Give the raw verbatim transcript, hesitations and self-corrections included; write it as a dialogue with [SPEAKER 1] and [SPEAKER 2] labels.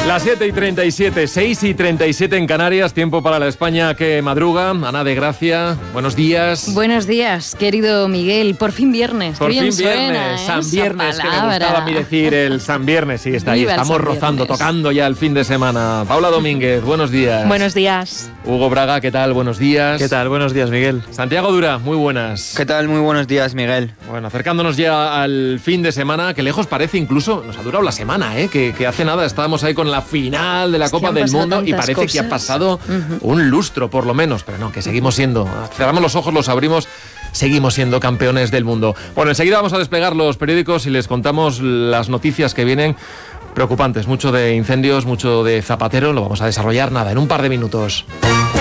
[SPEAKER 1] Las siete y treinta y siete, seis y treinta y siete en Canarias, tiempo para la España que madruga. Ana de Gracia, buenos días.
[SPEAKER 2] Buenos días, querido Miguel. Por fin viernes.
[SPEAKER 1] Por
[SPEAKER 2] Qué bien
[SPEAKER 1] fin viernes,
[SPEAKER 2] suena, ¿eh?
[SPEAKER 1] San Viernes,
[SPEAKER 2] Esa
[SPEAKER 1] que me
[SPEAKER 2] palabra.
[SPEAKER 1] gustaba a mí decir el San Viernes. Sí, está ahí,
[SPEAKER 2] Viva el
[SPEAKER 1] estamos
[SPEAKER 2] San
[SPEAKER 1] rozando,
[SPEAKER 2] Viernes.
[SPEAKER 1] tocando ya el fin de semana. Paula Domínguez, buenos días.
[SPEAKER 3] Buenos días.
[SPEAKER 1] Hugo Braga, ¿qué tal? Buenos días.
[SPEAKER 4] ¿Qué tal? Buenos días, Miguel.
[SPEAKER 1] Santiago Dura, muy buenas.
[SPEAKER 5] ¿Qué tal? Muy buenos días, Miguel.
[SPEAKER 1] Bueno, acercándonos ya al fin de semana, que lejos parece incluso, nos ha durado la semana, ¿eh? que, que hace nada estábamos ahí con la final de la
[SPEAKER 2] Es que
[SPEAKER 1] Copa
[SPEAKER 2] han
[SPEAKER 1] del
[SPEAKER 2] pasado
[SPEAKER 1] Mundo y
[SPEAKER 2] tantas
[SPEAKER 1] parece que ha
[SPEAKER 2] cosas.
[SPEAKER 1] pasado
[SPEAKER 2] Ujú.
[SPEAKER 1] un lustro por lo menos, pero no, que seguimos siendo, cerramos los ojos, los abrimos, seguimos siendo campeones del mundo. Bueno, enseguida vamos a desplegar los periódicos y les contamos las noticias que vienen preocupantes, mucho de incendios, mucho de Zapatero, lo vamos a desarrollar nada, en un par de minutos.